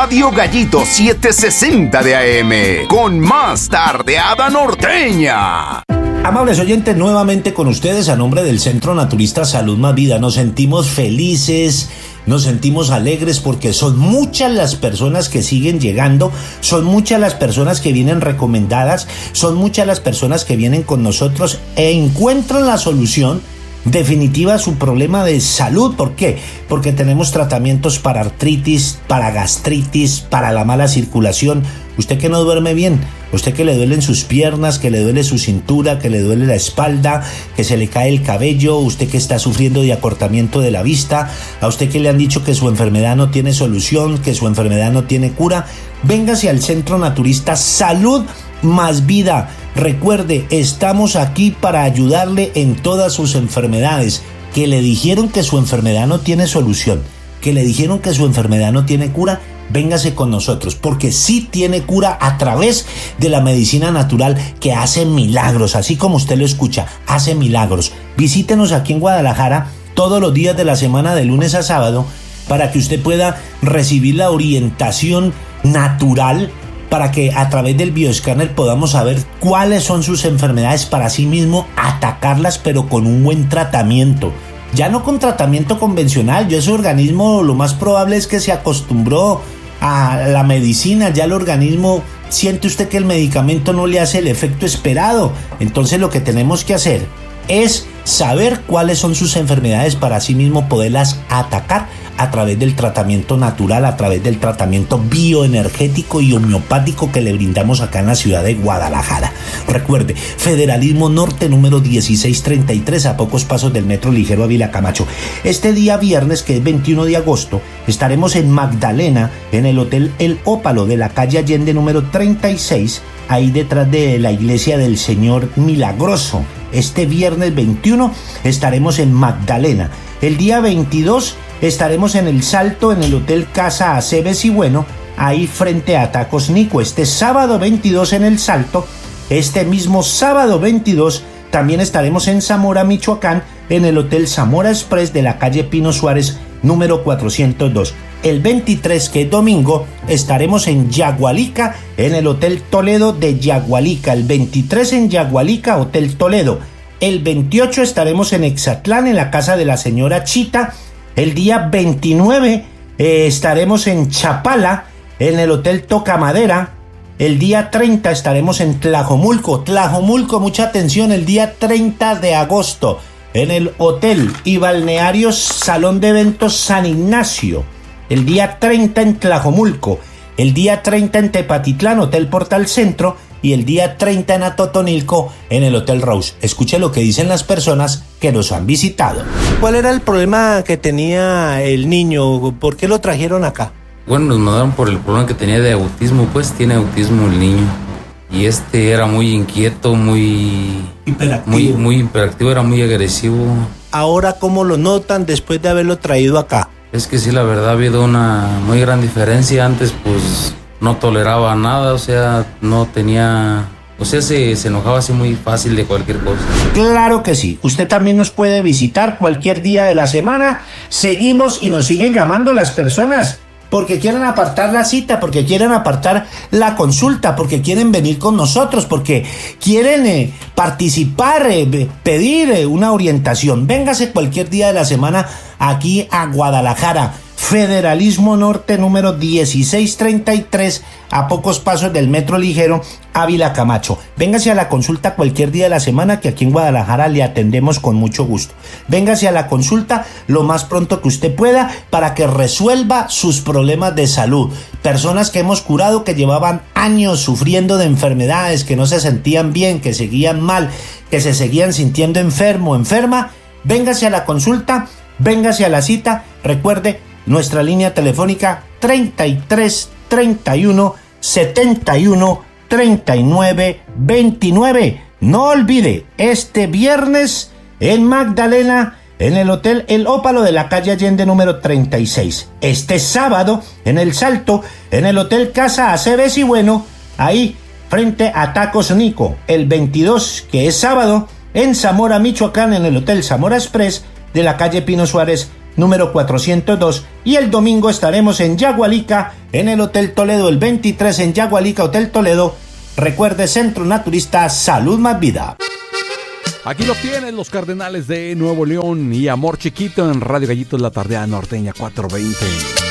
Radio Gallito 760 de AM, con más tardeada norteña. Amables oyentes, nuevamente con ustedes a nombre del Centro Naturista Salud Más Vida. Nos sentimos felices, nos sentimos alegres porque son muchas las personas que siguen llegando, son muchas las personas que vienen recomendadas, son muchas las personas que vienen con nosotros e encuentran la solución definitiva a su problema de salud. ¿Por qué? Porque tenemos tratamientos para artritis, para gastritis, para la mala circulación. Usted que no duerme bien, usted que le duelen sus piernas, que le duele su cintura, que le duele la espalda, que se le cae el cabello, usted que está sufriendo de acortamiento de la vista, a usted que le han dicho que su enfermedad no tiene solución, que su enfermedad no tiene cura, véngase al Centro Naturista Salud Más Vida. Recuerde, estamos aquí para ayudarle en todas sus enfermedades. Que le dijeron que su enfermedad no tiene solución, que le dijeron que su enfermedad no tiene cura, véngase con nosotros, porque sí tiene cura a través de la medicina natural que hace milagros, así como usted lo escucha, hace milagros. Visítenos aquí en Guadalajara todos los días de la semana, de lunes a sábado, para que usted pueda recibir la orientación natural, para que a través del bioescáner podamos saber cuáles son sus enfermedades para sí mismo atacarlas, pero con un buen tratamiento. Ya no con tratamiento convencional, ya ese organismo lo más probable es que se acostumbró a la medicina, ya el organismo siente usted que el medicamento no le hace el efecto esperado. Entonces lo que tenemos que hacer es saber cuáles son sus enfermedades para sí mismo poderlas atacar a través del tratamiento natural, a través del tratamiento bioenergético y homeopático que le brindamos acá en la ciudad de Guadalajara. Recuerde, Federalismo Norte número 1633, a pocos pasos del Metro Ligero Ávila Camacho. Este día viernes, que es 21 de agosto, estaremos en Magdalena, en el Hotel El Ópalo de la calle Allende número 36, ahí detrás de la iglesia del Señor Milagroso. Este viernes 21 estaremos en Magdalena. El día 22 estaremos en El Salto, en el Hotel Casa Aceves y Bueno, ahí frente a Tacos Nico. Este sábado 22 en El Salto. Este mismo sábado 22 también estaremos en Zamora, Michoacán, en el Hotel Zamora Express de la calle Pino Suárez, número 402. El 23, que es domingo, estaremos en Yagualica, en el Hotel Toledo de Yagualica. El 23 en Yagualica, Hotel Toledo. El 28 estaremos en Exatlán, en la casa de la señora Chita. El día 29 estaremos en Chapala, en el Hotel Tocamadera. El día 30 estaremos en Tlajomulco, mucha atención, el día 30 de agosto, en el Hotel y Balnearios Salón de Eventos San Ignacio. El día 30 en Tlajomulco, el día 30 en Tepatitlán, Hotel Portal Centro, y el día 30 en Atotonilco, en el Hotel Rose. Escuche lo que dicen las personas que nos han visitado. ¿Cuál era el problema que tenía el niño? ¿Por qué lo trajeron acá? Bueno, nos mandaron por el problema que tenía de autismo, pues tiene autismo el niño. Y era muy inquieto, muy hiperactivo, era muy agresivo. Ahora, ¿cómo lo notan después de haberlo traído acá? Es que sí, la verdad ha habido una muy gran diferencia. Antes pues no toleraba nada, no tenía... se enojaba así muy fácil de cualquier cosa. Claro que sí. Usted también nos puede visitar cualquier día de la semana. Seguimos y nos siguen llamando las personas porque quieren apartar la cita, porque quieren apartar la consulta, porque quieren venir con nosotros, porque quieren participar, pedir una orientación. Véngase cualquier día de la semana aquí a Guadalajara. Federalismo Norte número 1633, a pocos pasos del Metro Ligero Ávila Camacho. Véngase a la consulta cualquier día de la semana, que aquí en Guadalajara le atendemos con mucho gusto. Véngase a la consulta lo más pronto que usted pueda para que resuelva sus problemas de salud. Personas que hemos curado, que llevaban años sufriendo de enfermedades, que no se sentían bien, que seguían mal, que se seguían sintiendo enferma. Véngase a la consulta, véngase a la cita. Recuerde, nuestra línea telefónica 33 31 71 39 29. No olvide, este viernes en Magdalena, en el Hotel El Ópalo de la calle Allende número 36. Este sábado en El Salto, en el Hotel Casa Aceves y Bueno, ahí frente a Tacos Nico. El 22, que es sábado, en Zamora, Michoacán, en el Hotel Zamora Express de la calle Pino Suárez, número 402, y el domingo estaremos en Yagualica, en el Hotel Toledo, el 23 en Yagualica, Hotel Toledo. Recuerde, Centro Naturista Salud Más Vida. Aquí lo tienen los Cardenales de Nuevo León y Amor Chiquito en Radio Gallitos, la Tardea Norteña 420.